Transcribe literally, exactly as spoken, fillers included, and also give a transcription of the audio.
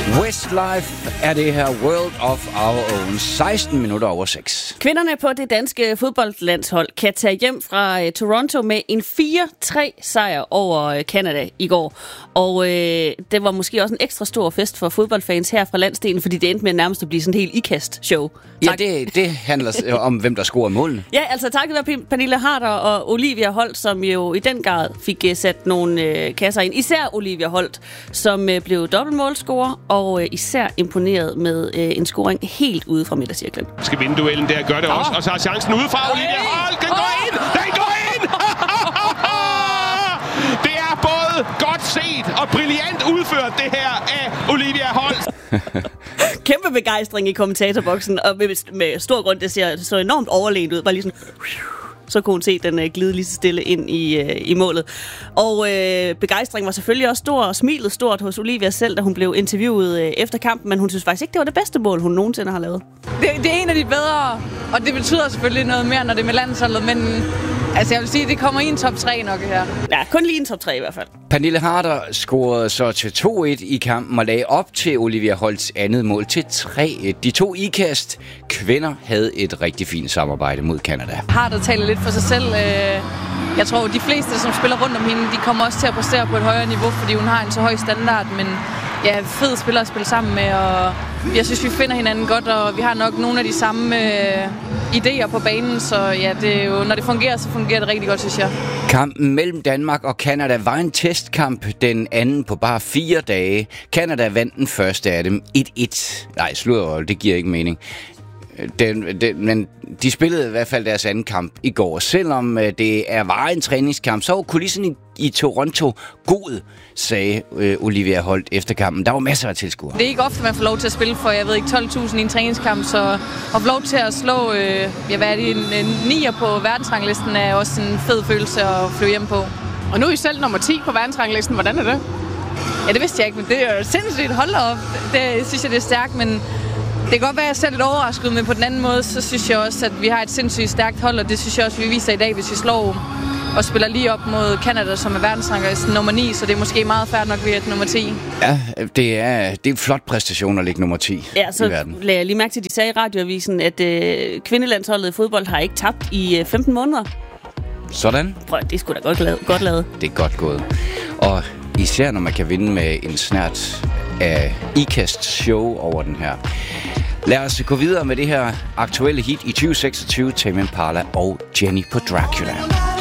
Westlife er det her World of Our Own. seksten minutter over seks. Kvinderne på det danske fodboldlandshold kan tage hjem fra uh, Toronto med en fire tre sejr over uh, Canada i går. Og uh, det var måske også en ekstra stor fest for fodboldfans her fra landsdelen, fordi det endte med nærmest at blive sådan en helt ikast-show. Ja, det, det handler om, hvem der scorer målene. Ja, altså takket være Pernille Harder og Olivia Holt, som jo i den grad fik uh, sat nogle uh, kasser ind. Især Olivia Holt, som uh, blev dobbeltmålscorer og uh, især imponeret med uh, en scoring helt ude fra midtercirklen. Skal vinde duellen der, gør det også. Og så har chancen udefra. Olivia Holt, den går ind! Den går ind! Det er både godt set og brilliant udført, det her af Olivia Holt. Kæmpe begejstring i kommentatorboksen, og med, med stor grund, det ser så enormt overlegent ud. Bare lige sådan... Så kunne hun se den øh, glide lige så stille ind i, øh, i målet. Og øh, begejstringen var selvfølgelig også stor, og smilet stort hos Olivia selv, da hun blev interviewet øh, efter kampen, men hun synes faktisk ikke, det var det bedste mål, hun nogensinde har lavet. Det, det er en af de bedre, og det betyder selvfølgelig noget mere, når det er med landsholdet, men altså jeg vil sige, det kommer i en top tre nok her. Ja, kun lige en top tre i hvert fald. Pernille Harder scorede så til to et i kampen og lagde op til Olivia Holts andet mål til tre et. De to ikast kvinder havde et rigtig fint samarbejde mod Canada. Harder taler lidt for sig selv. Jeg tror, de fleste, som spiller rundt om hende, de kommer også til at præstere på et højere niveau, fordi hun har en så høj standard, men ja, fed spiller at spille sammen med, og jeg synes, vi finder hinanden godt, og vi har nok nogle af de samme øh, idéer på banen, så ja, det er jo, når det fungerer, så fungerer det rigtig godt, synes jeg. Kampen mellem Danmark og Canada var en testkamp, den anden på bare fire dage. Canada vandt den første af dem et et. Nej, sludder, det giver ikke mening. Den, den, men de spillede i hvert fald deres anden kamp i går. Selvom det er var en træningskamp, så var kulissen i, i Toronto god, sagde øh, Olivia Holt efter kampen. Der var masser af tilskuere. Det er ikke ofte, man får lov til at spille for, jeg ved ikke, tolv tusind i en træningskamp, så at få lov til at slå, øh, ja, hvad er det, en, en nier på verdensranglisten er også en fed følelse at flyve hjem på. Og nu er I selv nummer ti på verdensranglisten. Hvordan er det? Ja, det vidste jeg ikke, men det er jo sindssygt. Hold da op. Det synes jeg, det er stærkt, men det kan godt være, at jeg selv er lidt overrasket, men på den anden måde, så synes jeg også, at vi har et sindssygt stærkt hold, og det synes jeg også, vi viser i dag, hvis vi slår og spiller lige op mod Canada, som er verdensranglisten nummer ni, så det er måske meget færdigt nok, vi er nummer ti. Ja, det er, det er en flot præstation at ligge nummer ti ja, så i verden. lagde jeg lige mærke til, at de sagde i radioavisen, at øh, kvindelandsholdet i fodbold har ikke tabt i øh, femten måneder. Sådan. Prøv, det er sgu da godt lavet. Godt lavet. Det er godt gået. Og især når man kan vinde med en snert af ikast show over den her. Lad os gå videre med det her aktuelle hit i tyve seksogtyve, Tame Impala og Jenny på Dracula.